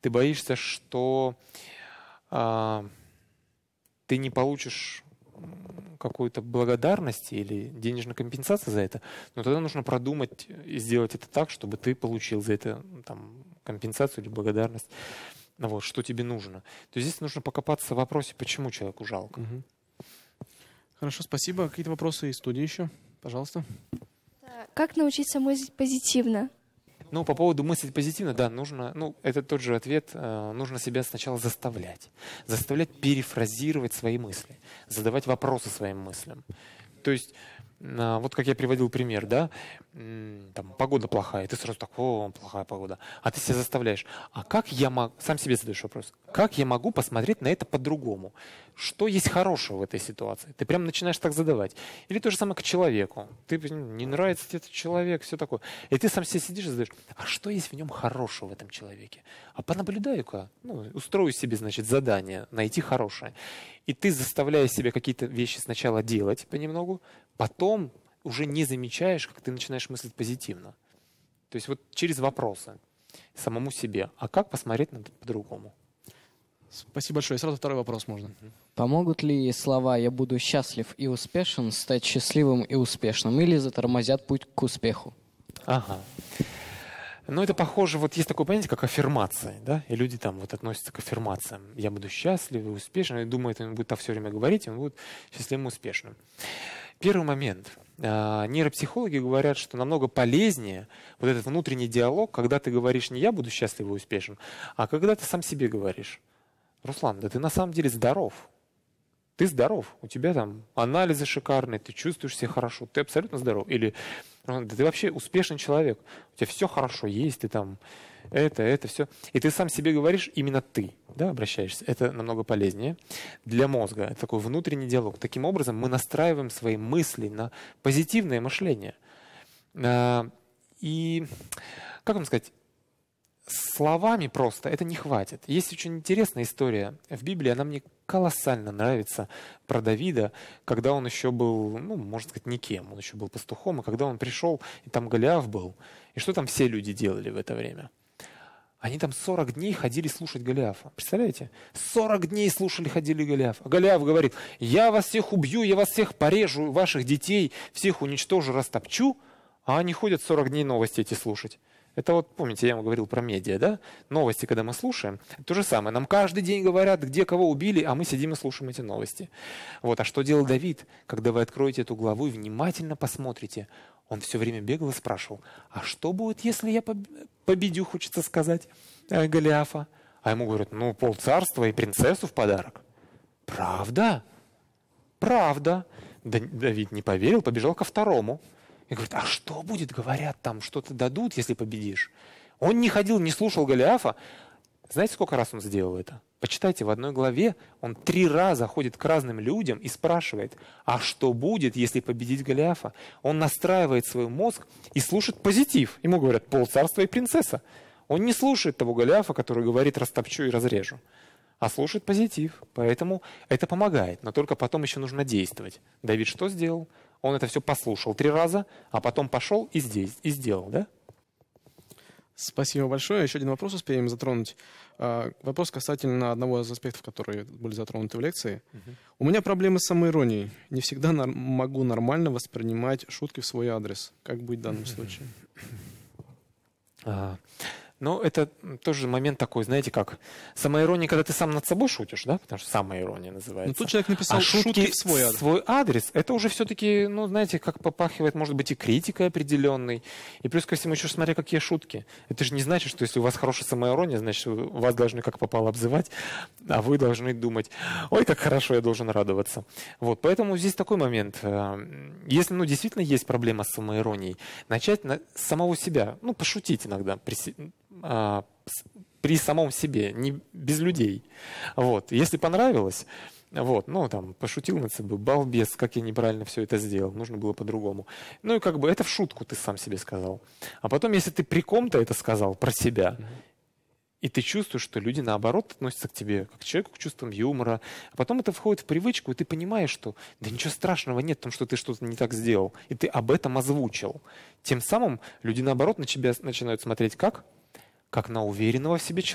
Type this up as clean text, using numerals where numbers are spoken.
Ты боишься, что ты не получишь какую-то благодарность или денежную компенсацию за это, но тогда нужно продумать и сделать это так, чтобы ты получил за это там, компенсацию или благодарность. Вот, что тебе нужно. То есть здесь нужно покопаться в вопросе, почему человеку жалко. Угу. Хорошо, спасибо. Какие-то вопросы из студии еще? Пожалуйста. Как научиться мыслить позитивно? Ну, по поводу мыслить позитивно, да, нужно, это тот же ответ, нужно себя сначала заставлять. Заставлять перефразировать свои мысли, задавать вопросы своим мыслям. То есть, вот как я приводил пример, да, там, погода плохая, и ты сразу так, плохая погода. А ты себя заставляешь, а как я могу, сам себе задаешь вопрос, как я могу посмотреть на это по-другому? Что есть хорошего в этой ситуации? Ты прям начинаешь так задавать. Или то же самое к человеку. Ты, не нравится тебе этот человек, все такое. И ты сам себе сидишь и задаешь, а что есть в нем хорошего в этом человеке? А понаблюдаю-ка, устрою себе, значит, задание, найти хорошее. И ты заставляешь себя какие-то вещи сначала делать понемногу, потом уже не замечаешь, как ты начинаешь мыслить позитивно. То есть вот через вопросы самому себе. А как посмотреть на это по-другому? Спасибо большое. Сразу второй вопрос можно. Помогут ли слова «я буду счастлив и успешен» стать счастливым и успешным или затормозят путь к успеху? Ага. Это похоже, вот есть такое понятие, как аффирмация, да, и люди там вот относятся к аффирмациям. Я буду счастлив и успешен, и думают, он будет так все время говорить, и он будет счастливым и успешным. Первый момент. Нейропсихологи говорят, что намного полезнее вот этот внутренний диалог, когда ты говоришь не «я буду счастлив и успешен», а когда ты сам себе говоришь: Руслан, да ты на самом деле здоров. Ты здоров, у тебя там анализы шикарные, ты чувствуешь себя хорошо, ты абсолютно здоров. Или да ты вообще успешный человек, у тебя все хорошо есть, ты там это все. И ты сам себе говоришь, именно ты, да, обращаешься. Это намного полезнее для мозга. Это такой внутренний диалог. Таким образом мы настраиваем свои мысли на позитивное мышление. И, как вам сказать, словами просто это не хватит. Есть очень интересная история в Библии, она мне колоссально нравится, про Давида, когда он еще был, можно сказать, никем, он еще был пастухом, и когда он пришел, и там Голиаф был, и что там все люди делали в это время? Они там 40 дней ходили слушать Голиафа. Представляете? 40 дней слушали, ходили Голиафа. А Голиаф говорит: я вас всех убью, я вас всех порежу, ваших детей всех уничтожу, растопчу, а они ходят 40 дней новости эти слушать. Это вот, помните, я вам говорил про медиа, да? Новости, когда мы слушаем, то же самое. Нам каждый день говорят, где кого убили, а мы сидим и слушаем эти новости. Вот. А что делал Давид? Когда вы откроете эту главу и внимательно посмотрите, он все время бегал и спрашивал: а что будет, если я победю, хочется сказать, Голиафа? А ему говорят: полцарства и принцессу в подарок. Правда? Правда. Давид не поверил, побежал ко второму. И говорит: а что будет, говорят, там что-то дадут, если победишь? Он не ходил, не слушал Голиафа. Знаете, сколько раз он сделал это? Почитайте, в одной главе он 3 раза ходит к разным людям и спрашивает: а что будет, если победить Голиафа? Он настраивает свой мозг и слушает позитив. Ему говорят: полцарства и принцесса. Он не слушает того Голиафа, который говорит: растопчу и разрежу, а слушает позитив. Поэтому это помогает, но только потом еще нужно действовать. Давид что сделал? Он это все послушал 3 раза, а потом пошел и сделал, да? Спасибо большое. Еще один вопрос успеем затронуть. Вопрос касательно одного из аспектов, которые были затронуты в лекции. У меня проблемы с самоиронией. Не всегда могу нормально воспринимать шутки в свой адрес. Как быть в данном случае? Это тоже момент такой, знаете, как самоирония, когда ты сам над собой шутишь, да, потому что самоирония называется. Но тут человек написал шутки в свой адрес. Свой адрес, это уже все-таки, знаете, как попахивает, может быть, и критикой определенной. И плюс ко всему еще смотря какие шутки. Это же не значит, что если у вас хорошая самоирония, значит, вас должны как попало обзывать, а вы должны думать: ой, как хорошо, я должен радоваться. Вот, поэтому здесь такой момент. Если, действительно есть проблема с самоиронией, начать с самого себя, пошутить иногда при самом себе, не без людей. Вот. Если понравилось, пошутил над собой: балбес, как я неправильно все это сделал, нужно было по-другому. Это в шутку ты сам себе сказал. А потом, если ты при ком-то это сказал про себя, и ты чувствуешь, что люди, наоборот, относятся к тебе как к человеку, к чувствам юмора, а потом это входит в привычку, и ты понимаешь, что да ничего страшного нет в том, что ты что-то не так сделал, и ты об этом озвучил. Тем самым люди, наоборот, на тебя начинают смотреть как на уверенного в себе человека.